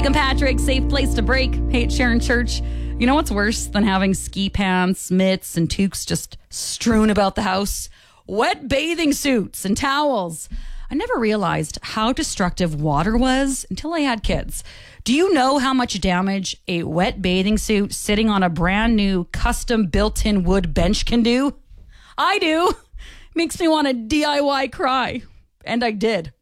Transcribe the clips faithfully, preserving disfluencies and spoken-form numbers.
Jake and Patrick, safe place to break. Hey, it's Sharon Church. You know what's worse than having ski pants, mitts, and toques just strewn about the house? Wet bathing suits and towels. I never realized how destructive water was until I had kids. Do you know how much damage a wet bathing suit sitting on a brand new custom built-in wood bench can do? I do. Makes me want to D I Y cry. And I did.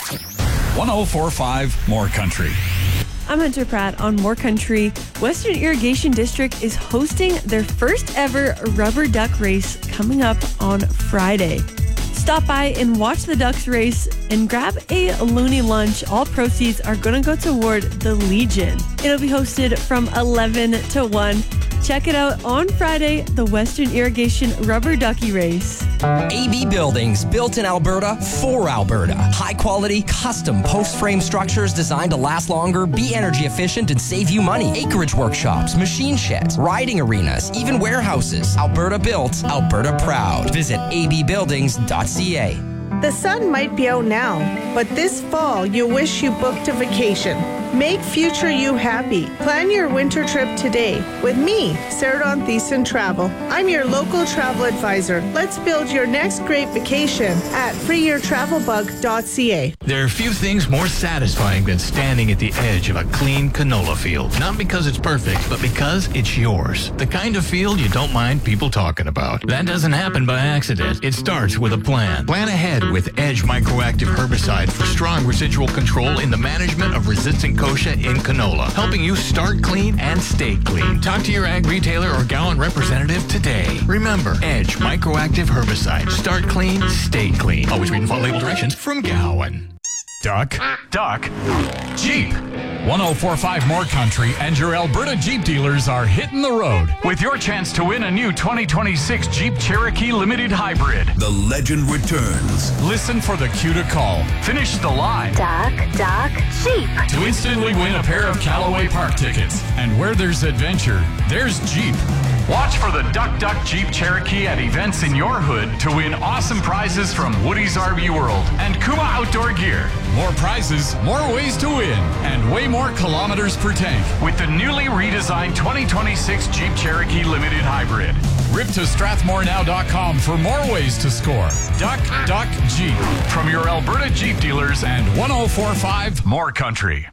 one oh four point five More Country. I'm Hunter Pratt on More Country. Western Irrigation District is hosting their first ever rubber duck race coming up on Friday. Stop by and watch the ducks race and grab a loony lunch. All proceeds are going to go toward the Legion. It'll be hosted from eleven to one. Check it out on Friday, the Western Irrigation Rubber Ducky Race. A B Buildings, built in Alberta for Alberta. High quality, custom post frame structures designed to last longer, be energy efficient, and save you money. Acreage workshops, machine sheds, riding arenas, even warehouses. Alberta built, Alberta proud. Visit a b buildings dot c a. The sun might be out now, but this fall you wish you booked a vacation. Make future you happy. Plan your winter trip today with me, Sarah Dawn Thiessen Travel. I'm your local travel advisor. Let's build your next great vacation at free your travel bug dot c a. There are few things more satisfying than standing at the edge of a clean canola field. Not because it's perfect, but because it's yours. The kind of field you don't mind people talking about. That doesn't happen by accident. It starts with a plan. Plan ahead with Edge Microactive Herbicide for strong residual control in the management of resistant kochia in canola, helping you start clean and stay clean. Talk to your ag retailer or Gowan representative today. Remember, Edge Microactive Herbicide. Start clean, stay clean. Always read and follow label directions from Gowan. Duck, duck, Jeep. one oh four point five More Country and your Alberta Jeep dealers are hitting the road with your chance to win a new twenty twenty-six Jeep Cherokee Limited Hybrid. The legend returns. Listen for the cue to call. Finish the line. Duck, duck, Jeep. To instantly win a pair of Callaway Park tickets. And where there's adventure, there's Jeep. Watch for the Duck Duck Jeep Cherokee at events in your hood to win awesome prizes from Woody's R V World and Kuma Outdoor Gear. More prizes, more ways to win, and way more kilometers per tank with the newly redesigned twenty twenty-six Jeep Cherokee Limited Hybrid. Rip to strathmore now dot com for more ways to score. Duck, Duck, Jeep. From your Alberta Jeep dealers and one oh four point five More Country.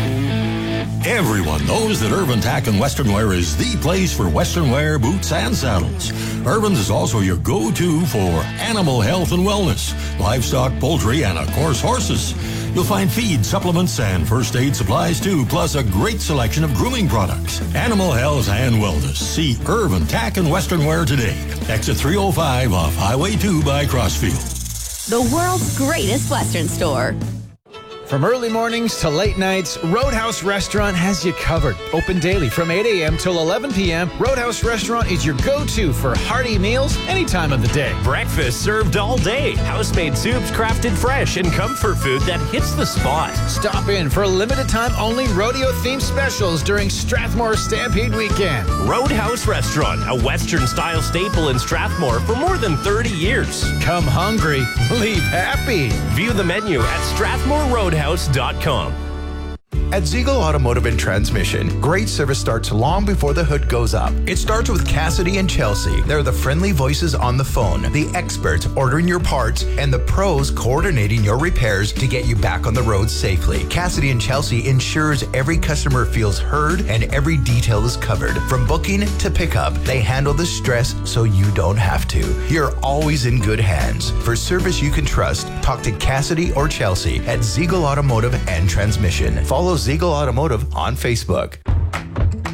Everyone knows that Irvin Tack and Western Wear is the place for Western wear, boots, and saddles. Irvin's is also your go-to for animal health and wellness, livestock, poultry, and, of course, horses. You'll find feed, supplements, and first aid supplies, too, plus a great selection of grooming products. Animal health and wellness. See Irvin Tack and Western Wear today. Exit three oh five off Highway two by Crossfield. The world's greatest Western store. From early mornings to late nights, Roadhouse Restaurant has you covered. Open daily from eight a.m. till eleven p.m., Roadhouse Restaurant is your go-to for hearty meals any time of the day. Breakfast served all day. House-made soups crafted fresh and comfort food that hits the spot. Stop in for limited time only rodeo-themed specials during Strathmore Stampede Weekend. Roadhouse Restaurant, a Western-style staple in Strathmore for more than thirty years. Come hungry, leave happy. View the menu at strathmore roadhouse dot com. At Ziegel Automotive and Transmission, great service starts long before the hood goes up. It starts with Cassidy and Chelsea. They're the friendly voices on the phone, the experts ordering your parts, and the pros coordinating your repairs to get you back on the road safely. Cassidy and Chelsea ensures every customer feels heard and every detail is covered. From booking to pickup, they handle the stress so you don't have to. You're always in good hands. For service you can trust, talk to Cassidy or Chelsea at Ziegel Automotive and Transmission. Follow Ziegel Automotive on Facebook.